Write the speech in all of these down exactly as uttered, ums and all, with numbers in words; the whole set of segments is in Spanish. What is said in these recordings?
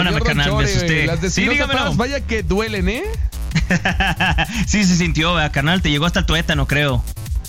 Perdóname, carnal, Ronchore, me asusté. Las de Sí, dígamelo. Vaya que duelen, ¿eh? Sí, se sintió, ¿verdad, carnal? Te llegó hasta el tuétano, creo.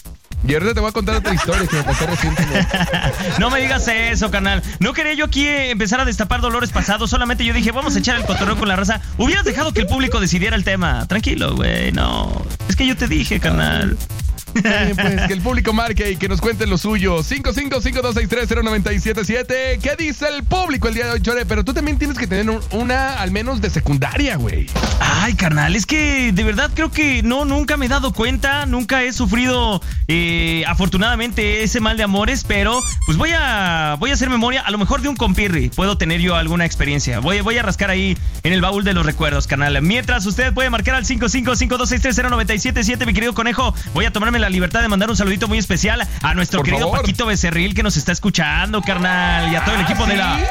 Y ahorita te voy a contar otra historia que me pasó recientemente. No me digas eso, carnal. No quería yo aquí eh, empezar a destapar dolores pasados. Solamente yo dije, vamos a echar el cotorreo con la raza. Hubieras dejado que el público decidiera el tema. Tranquilo, güey, no. Es que yo te dije, carnal. Bien, pues que el público marque y que nos cuente lo suyo. cinco cinco cinco dos seis tres cero nueve siete siete. ¿Qué dice el público el día de hoy, Chore? Pero tú también tienes que tener un, una, al menos de secundaria, güey. Ay, carnal, es que de verdad creo que no, nunca me he dado cuenta. Nunca he sufrido, eh, afortunadamente, ese mal de amores. Pero pues voy a, voy a hacer memoria. A lo mejor de un compirri puedo tener yo alguna experiencia. Voy, voy a rascar ahí en el baúl de los recuerdos, carnal. Mientras usted puede marcar al cinco cinco cinco dos seis tres cero nueve siete siete, mi querido conejo. Voy a tomarme la libertad de mandar un saludito muy especial a nuestro Por querido favor. Paquito Becerril, que nos está escuchando, carnal, y a todo el Ah, equipo ¿sí? de la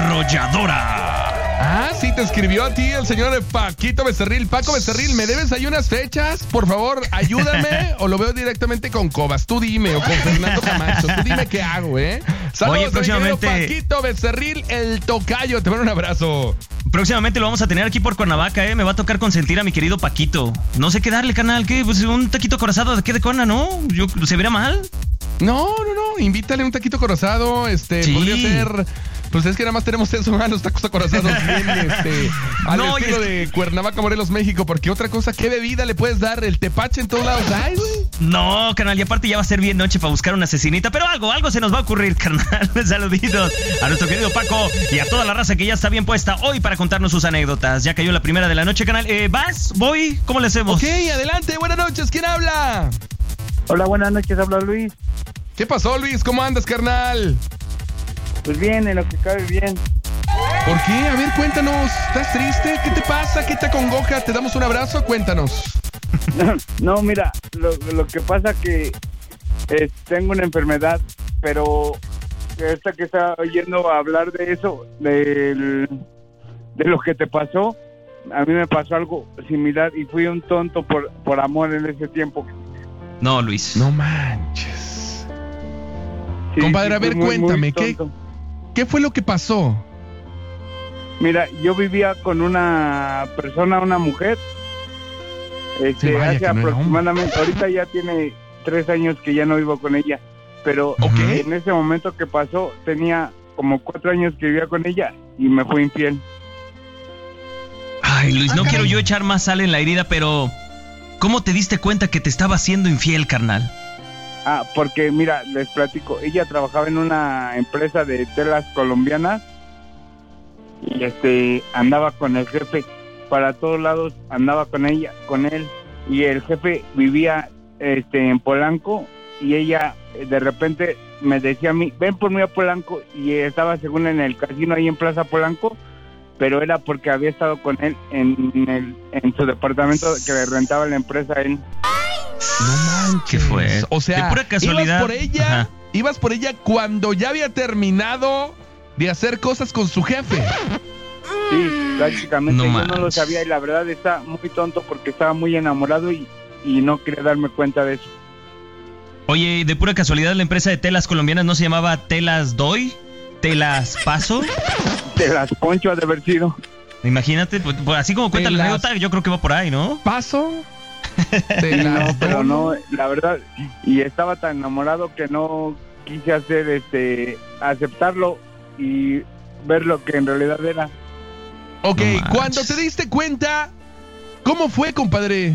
Arrolladora. Ah, sí, te escribió a ti el señor Paquito Becerril. Paco Becerril, ¿me debes ahí unas fechas? Por favor, ayúdame. O lo veo directamente con Cobas. Tú dime, o con Fernando Camacho. Tú dime qué hago, ¿eh? Saludos, Oye, próximamente- mi querido Paquito Becerril, el tocayo. Te mando un abrazo. Próximamente lo vamos a tener aquí por Cuernavaca, eh. Me va a tocar consentir a mi querido Paquito. No sé qué darle, carnal. ¿Qué? Pues un taquito corazado de qué de Cuerna, ¿no? Yo, ¿se verá mal? No, no, no. Invítale un taquito corazado. Este, Sí. podría ser. Pues es que nada más tenemos eso, ah, los tacos acorazados bien, este, al No, y estilo es que- de Cuernavaca, Morelos, México. Porque otra cosa, ¿qué bebida le puedes dar? El tepache en todos lados. Ay, güey. No, carnal, y aparte ya va a ser bien noche para buscar una asesinita, pero algo, algo se nos va a ocurrir, carnal. Saluditos a nuestro querido Paco y a toda la raza que ya está bien puesta hoy para contarnos sus anécdotas. Ya cayó la primera de la noche, carnal. Eh, ¿Vas? ¿Voy? ¿Cómo le hacemos? Ok, adelante. Buenas noches. ¿Quién habla? Hola, buenas noches, habla Luis. ¿Qué pasó, Luis? ¿Cómo andas, carnal? Pues bien, en lo que cabe bien. ¿Por qué? A ver, cuéntanos. ¿Estás triste? ¿Qué te pasa? ¿Qué te acongoja? ¿Te damos un abrazo? Cuéntanos. No, mira, lo, lo que pasa que eh, tengo una enfermedad, pero esta que está oyendo hablar de eso, del, de lo que te pasó, a mí me pasó algo similar y fui un tonto por, por amor en ese tiempo. No, Luis. No manches. Sí, Compadre, sí, a ver, fui muy, muy cuéntame, ¿qué, tonto. ¿qué fue lo que pasó? Mira, yo vivía con una persona, una mujer, este, Sí, vaya hace que no era aproximadamente, ahorita ya tiene tres años que ya no vivo con ella, pero Ok. en ese momento que pasó tenía como cuatro años que vivía con ella y me fue infiel. Ay, Luis, no Ah, quiero caray. yo echar más sal en la herida, pero ¿cómo te diste cuenta que te estaba haciendo infiel, carnal? Ah, porque mira, les platico, ella trabajaba en una empresa de telas colombianas y este andaba con el jefe para todos lados, andaba con ella, con él, y el jefe vivía este en Polanco y ella eh, de repente me decía a mí, ven por mí a Polanco, y estaba según en el casino ahí en Plaza Polanco, pero era porque había estado con él en el en su departamento que le rentaba la empresa a él. No manches. ¿Qué fue? O sea, De pura casualidad. ibas por ella, Ajá. ibas por ella cuando ya había terminado de hacer cosas con su jefe. Sí, prácticamente No yo no lo manches. sabía y la verdad está muy tonto porque estaba muy enamorado y, y no quería darme cuenta de eso. Oye, de pura casualidad, la empresa de telas colombianas no se llamaba Telas Doy, Telas Paso. De las poncho ha de haber sido. Imagínate, pues, pues, así como cuenta la Telas- anécdota, yo creo que va por ahí, ¿no? Paso. Te Sí, no, las pero doy. no, la verdad, y estaba tan enamorado que no quise hacer este, aceptarlo y ver lo que en realidad era. Ok, No manches. cuando te diste cuenta, ¿cómo fue, compadre?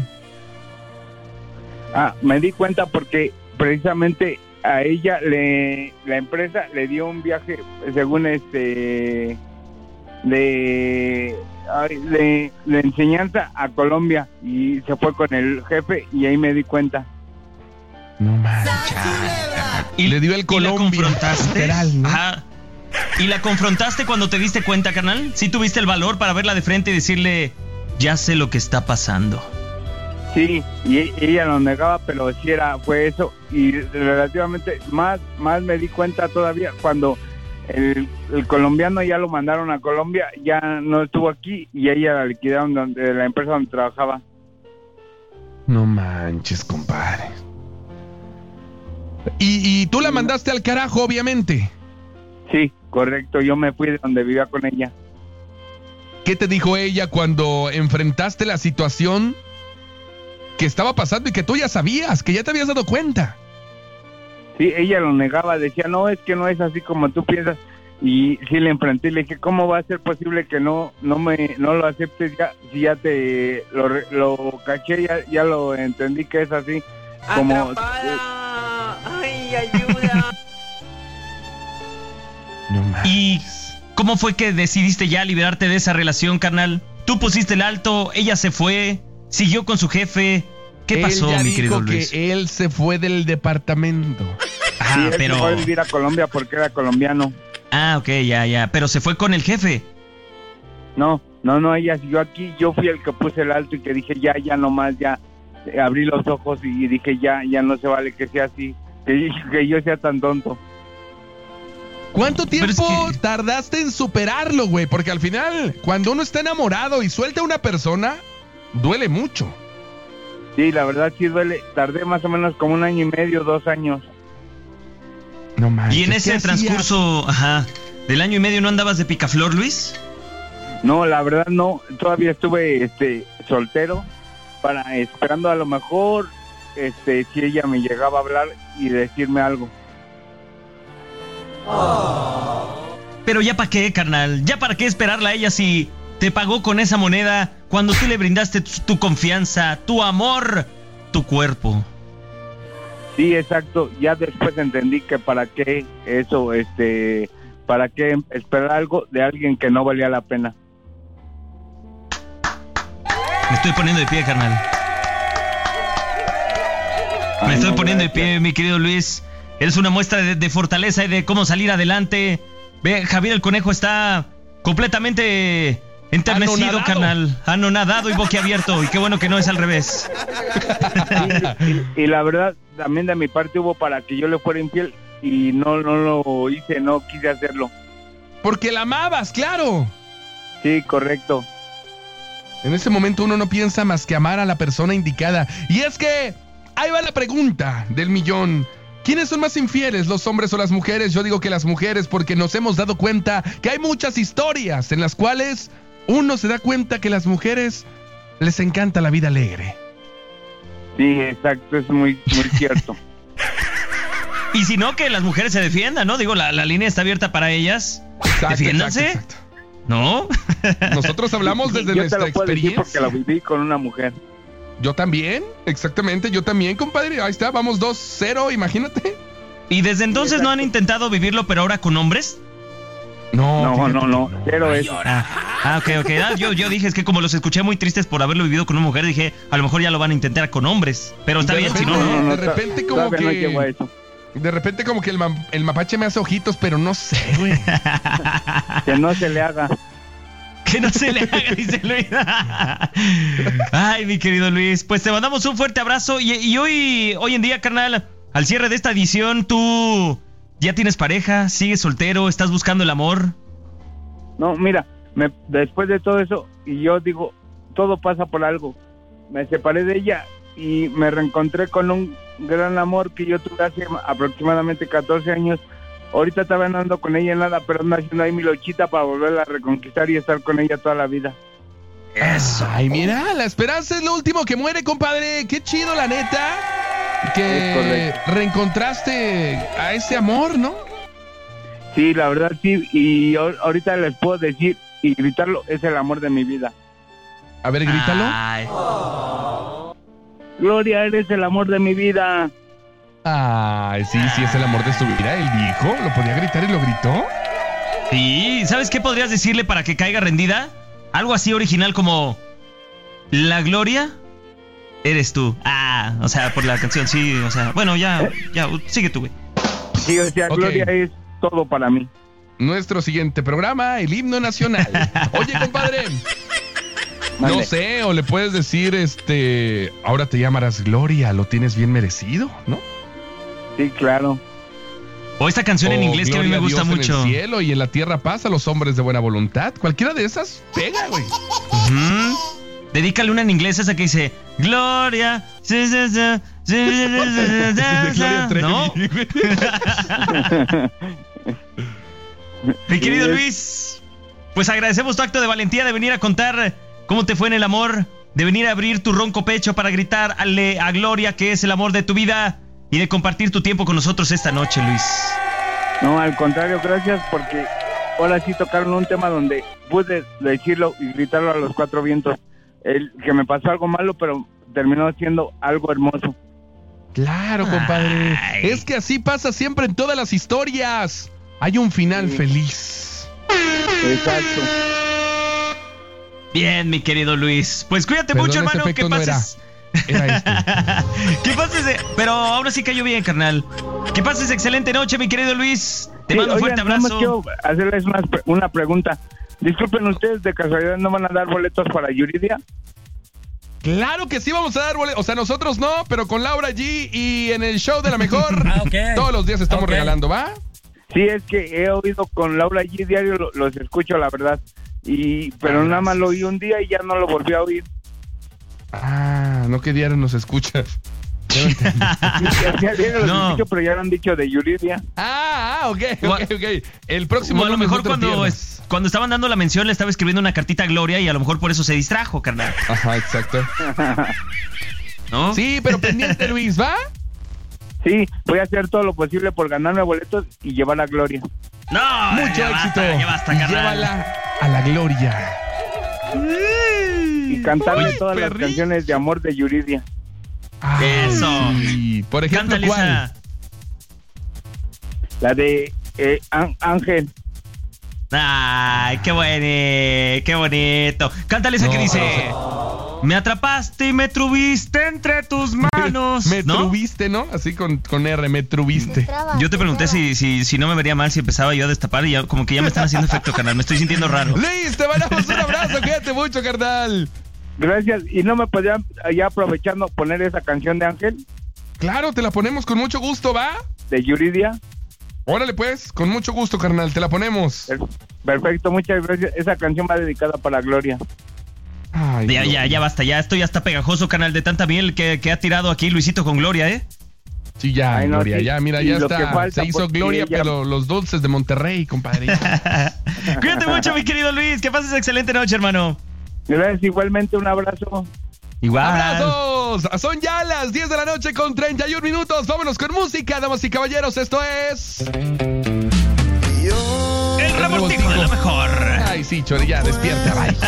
Ah, me di cuenta porque precisamente a ella le la empresa le dio un viaje según este de, ay, de de enseñanza a Colombia y se fue con el jefe y ahí me di cuenta. No manches. Y Le dio el ¿y la Colombia, confrontaste? literal, ¿no? Ajá. ¿Y la confrontaste cuando te diste cuenta, carnal? ¿Sí tuviste el valor para verla de frente y decirle, ya sé lo que está pasando? Sí, y e- ella lo negaba, pero sí era fue eso y relativamente más más me di cuenta todavía cuando el, el colombiano ya lo mandaron a Colombia, ya no estuvo aquí y ella la liquidaron donde, de la empresa donde trabajaba. No manches, compadre. Y, y tú la mandaste al carajo, obviamente. Sí, correcto, yo me fui de donde vivía con ella. ¿Qué te dijo ella cuando enfrentaste la situación que estaba pasando y que tú ya sabías, que ya te habías dado cuenta? Sí, ella lo negaba, decía, no, es que no es así como tú piensas. Y sí le enfrenté y le dije, ¿cómo va a ser posible que no no me no lo aceptes ya si ya te lo, lo caché, ya, ya lo entendí que es así? Como, ¡Atrapada! ¡Ay, ayuda! No más. ¿Y cómo fue que decidiste ya liberarte de esa relación, carnal? Tú pusiste el alto, ella se fue, siguió con su jefe. ¿Qué pasó, él ya mi querido dijo Luis? que él se fue del departamento. Ah, sí, él pero... se fue a vivir a Colombia porque era colombiano. Ah, ok, ya, ya. Pero se fue con el jefe. No, no, no, ella siguió aquí. Yo fui el que puse el alto y que dije, ya, ya nomás, ya. Eh, abrí los ojos y dije, ya, ya no se vale que sea así, que, que yo sea tan tonto. ¿Cuánto Pero tiempo es que- tardaste en superarlo, güey? Porque al final, cuando uno está enamorado y suelta a una persona, duele mucho. Sí, la verdad sí duele. Tardé más o menos como un año y medio, dos años. No manches. Y en ¿qué ese hacías? transcurso, ajá, del año y medio, ¿no andabas de picaflor, Luis? No, la verdad no. Todavía estuve, este, soltero, para esperando a lo mejor, este, si ella me llegaba a hablar y decirme algo. Pero ya para qué, carnal, ya para qué esperarla a ella si te pagó con esa moneda cuando tú le brindaste tu, tu confianza, tu amor, tu cuerpo. Sí, exacto. Ya después entendí que para qué eso, este, para qué esperar algo de alguien que no valía la pena. Me estoy poniendo de pie, carnal. Me Ay, estoy no, poniendo de gracias. pie, mi querido Luis. Eres una muestra de, de fortaleza y de cómo salir adelante. Ve, Javier el Conejo está completamente enternecido, Anonadado. carnal. Anonadado y boquiabierto. Y qué bueno que no es al revés. Y, y la verdad, también de mi parte hubo para que yo le fuera infiel y no, no lo hice, no quise hacerlo. Porque la amabas, claro. Sí, correcto. En ese momento uno no piensa más que amar a la persona indicada. Y es que, ahí va la pregunta del millón. ¿Quiénes son más infieles, los hombres o las mujeres? Yo digo que las mujeres, porque nos hemos dado cuenta que hay muchas historias en las cuales uno se da cuenta que las mujeres les encanta la vida alegre. Sí, exacto, es muy, muy cierto. Y si no, que las mujeres se defiendan, ¿no? Digo, la, la línea está abierta para ellas. Exacto, Defiéndanse. exacto, exacto. ¿no? Nosotros hablamos desde Yo te nuestra lo puedo decir experiencia. porque lo viví con una mujer. Yo también, exactamente, yo también, compadre. Ahí está, vamos dos cero, imagínate. ¿Y desde entonces no han intentado vivirlo, pero ahora con hombres? No, No, fíjate no, que no, cero eso. Ah, ah, ok, ok. Ah, yo, yo dije, es que como los escuché muy tristes por haberlo vivido con una mujer, dije, a lo mejor ya lo van a intentar con hombres. Pero está De bien, si repente- no, no. de repente como todavía no que- llego a eso. De repente como que el, ma- el mapache me hace ojitos, pero no sé, güey. Que no se le haga. Que no se le haga, dice Luis. Ay, mi querido Luis, pues te mandamos un fuerte abrazo. Y, y hoy, hoy en día, carnal, al cierre de esta edición, tú ya tienes pareja, sigues soltero, estás buscando el amor. No, mira, me, después de todo eso, y yo digo, todo pasa por algo. Me separé de ella y me reencontré con un gran amor que yo tuve hace aproximadamente catorce años. Ahorita estaba andando con ella en nada, pero ando haciendo ahí mi luchita para volverla a reconquistar y estar con ella toda la vida. Eso. Ay, mira, la esperanza es lo último que muere, compadre. Qué chido, la neta. Es Que correcto. reencontraste a ese amor, ¿no? Sí, la verdad sí, y ahor- ahorita les puedo decir y gritarlo, es el amor de mi vida. A ver, grítalo. Ay. Gloria, eres el amor de mi vida. Ay, sí, sí, es el amor de su vida. Él dijo, lo podía gritar y lo gritó. Sí, ¿sabes qué podrías decirle para que caiga rendida? Algo así original como La gloria eres tú. Ah, o sea, por la canción, sí, o sea, bueno, ya, ya, sigue tú, güey. Sí, o sea, Ok. Gloria es todo para mí. Nuestro siguiente programa, el himno nacional. Oye, compadre, no Mande. sé, o le puedes decir, este, ahora te llamarás Gloria, lo tienes bien merecido, ¿no? Sí, claro. O esta canción en O inglés que a mí me Gloria gusta Dios mucho. En el cielo y en la tierra pasa los hombres de buena voluntad. Cualquiera de esas pega, güey. Ujú. Dedícale una en inglés esa que dice Gloria. sí, sí, sí, sí, sí, sí, sí, De sí, Gloria Trevi, ¿no? güey. Mi querido Sí, es- Luis, pues agradecemos tu acto de valentía de venir a contar cómo te fue en el amor, de venir a abrir tu ronco pecho para gritarle a Gloria que es el amor de tu vida y de compartir tu tiempo con nosotros esta noche, Luis. No, al contrario, gracias, porque ahora sí tocaron un tema donde pude decirlo y gritarlo a los cuatro vientos. El, que me pasó algo malo, pero terminó siendo algo hermoso. Claro, compadre. Ay. Es que así pasa siempre en todas las historias. Hay un final Sí. feliz. Exacto. Bien, mi querido Luis. Pues cuídate Perdón, mucho, ese hermano. efecto Que no pases. Era este. que pases. de- Pero ahora sí cayó bien, carnal. Que pases excelente noche, mi querido Luis. Te Sí, mando un oigan, fuerte nada más abrazo. quiero hacerles una, una pregunta. Disculpen ustedes, de casualidad, ¿no van a dar boletos para Yuridia? Claro que sí vamos a dar boletos. O sea, nosotros no, pero con Laura G y en el show de la mejor. Ah, ok. Todos los días estamos Ok. regalando, ¿va? Sí, es que he oído con Laura G diario, lo- los escucho, la verdad. Y pero Ah, nada más lo gracias. oí un día y ya no lo volví a oír. Ah, no que diario nos escuchas. Ya lo entendí. Ya, ya diario los No. escucho, pero ya lo han dicho de Yuridia. Ah, ah, ok, O ok, a- ok. El próximo O a lo lunes mejor no te cuando, pierdas. es- cuando estaban dando la mención le estaba escribiendo una cartita a Gloria y a lo mejor por eso se distrajo, carnal. Ajá, exacto. ¿No? Sí, pero pendiente, Luis, ¿va? Sí, voy a hacer todo lo posible por ganarme boletos y llevar a Gloria. No, Mucho ya éxito. Basta, ya basta, y carnal. llévala a la gloria. Y cantarle Uy, todas las perrín. canciones de amor de Yuridia. Ay, Eso. Por ejemplo, Cántale ¿cuál? esa. La de eh, Án- Ángel. Ay, qué bueno, qué bonito. Cántale esa No, que dice: no me atrapaste y me truviste entre tus manos. Me ¿No? truviste, ¿no? Así con, con R, me truviste. Yo te pregunté si, si, si no me vería mal si empezaba yo a destapar y ya, como que ya me están haciendo efecto, carnal. Me estoy sintiendo raro. Luis, te mandamos un abrazo, cuídate mucho, carnal. Gracias. ¿Y no me podrían, ya aprovechando, poner esa canción de Ángel, Claro, te la ponemos con mucho gusto, ¿va? de Yuridia? Órale, pues, con mucho gusto, carnal, te la ponemos. Per- Perfecto, muchas gracias. Esa canción va dedicada para Gloria. Ay, Ya, Dios. ya, ya basta, ya estoy hasta pegajoso, canal, de tanta miel que, que ha tirado aquí Luisito con Gloria, ¿eh? Sí, ya, Ay, no, Gloria, sí. ya, mira, Y ya lo que está. falta, Se hizo porque Gloria, ella- pero los dulces de Monterrey, compadre. Cuídate mucho, mi querido Luis. Que pases excelente noche, hermano. Gracias, igualmente, un abrazo. Igual. ¡Abrazos! Son ya las diez de la noche con treinta y un minutos. Vámonos con música, damas y caballeros. Esto es... El revoltijo de la mejor. Ay, sí, Chori, ya, despierta, bye.